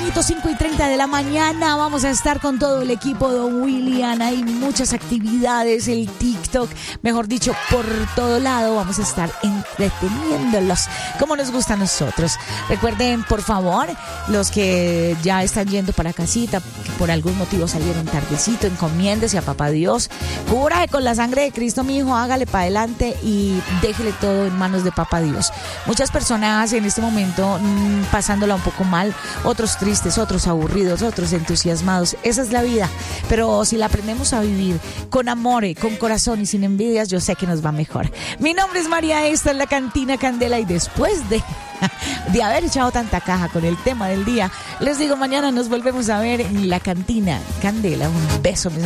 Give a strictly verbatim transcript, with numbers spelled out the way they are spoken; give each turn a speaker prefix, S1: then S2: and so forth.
S1: tempranito, cinco y treinta de la mañana. Vamos a estar con todo el equipo Don William. Hay muchas actividades, el TikTok, mejor dicho, por todo lado. Vamos a estar entreteniéndolos como nos gusta a nosotros. Recuerden, por favor, los que ya están yendo para casita, que por algún motivo salieron tardecito, encomiéndese a Papá Dios. Cubra con la sangre de Cristo, mi hijo, hágale para adelante y déjele todo en manos de Papá Dios. Muchas personas en este momento mmm, pasándola un poco mal, otros tristes, otros aburridos, otros entusiasmados. Esa es la vida, pero si la aprendemos a vivir con amor, con corazón y sin envidias, yo sé que nos va mejor. Mi nombre es María, esta es la Cantina Candela, y después de de haber echado tanta caja con el tema del día, les digo, mañana nos volvemos a ver en la Cantina Candela. Un beso, mis